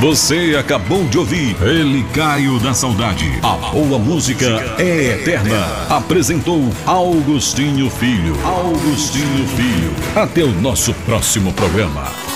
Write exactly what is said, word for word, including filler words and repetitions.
Você acabou de ouvir Relicário da Saudade. A boa música é eterna. Apresentou Augustinho Filho. Augustinho Filho. Até o nosso próximo programa.